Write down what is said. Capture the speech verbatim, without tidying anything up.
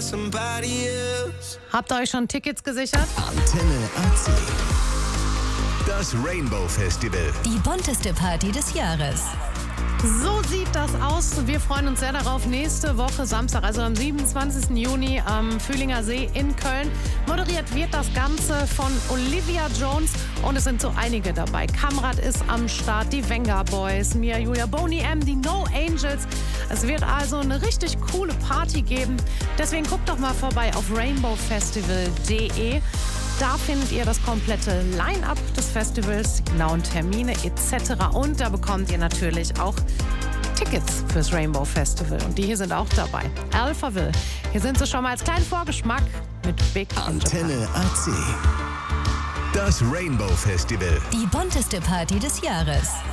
somebody else. Habt ihr euch schon Tickets gesichert? Antenne A C. Das Rainbow Festival. Die bunteste Party des Jahres. So sieht das aus. Wir freuen uns sehr darauf. Nächste Woche Samstag, also am siebenundzwanzigsten Juni am Fühlinger See in Köln. Moderiert wird das Ganze von Olivia Jones und es sind so einige dabei. Kamrat ist am Start, die Venga Boys, Mia Julia, Boney M, die No Angels. Es wird also eine richtig coole Party geben. Deswegen guckt doch mal vorbei auf rainbow festival punkt de. Da findet ihr das komplette Line-Up des Festivals, die genauen Termine et cetera. Und da bekommt ihr natürlich auch Tickets fürs Rainbow Festival. Und die hier sind auch dabei. Alphaville. Hier sind sie schon mal als kleinen Vorgeschmack mit Big Antenne A C. Das Rainbow Festival. Die bunteste Party des Jahres.